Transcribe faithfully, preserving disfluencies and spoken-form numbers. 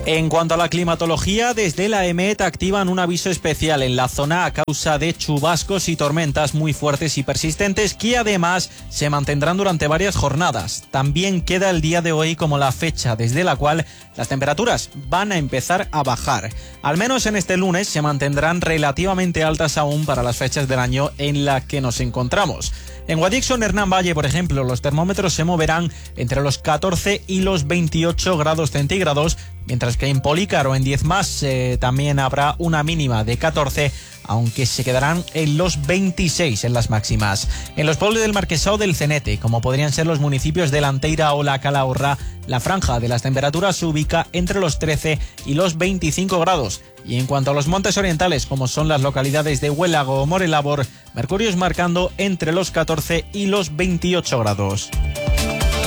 En cuanto a la climatología, desde la EMET activan un aviso especial en la zona a causa de chubascos y tormentas muy fuertes y persistentes que además se mantendrán durante varias jornadas. También queda el día de hoy como la fecha desde la cual las temperaturas van a empezar a bajar. Al menos en este lunes se mantendrán relativamente altas aún para las fechas del año en la que nos encontramos. En Guadix o en Hernán Valle, por ejemplo, los termómetros se moverán entre los catorce y los veintiocho grados centígrados, mientras que en Polícar o en Diezmas eh, también habrá una mínima de catorce, aunque se quedarán en los veintiséis en las máximas. En los pueblos del Marquesado del Cenete, como podrían ser los municipios de Lanteira o La Calahorra, la franja de las temperaturas se ubica entre los trece y los veinticinco grados. Y en cuanto a los montes orientales, como son las localidades de Huélago o Morelabor, mercurios marcando entre los catorce y los veintiocho grados.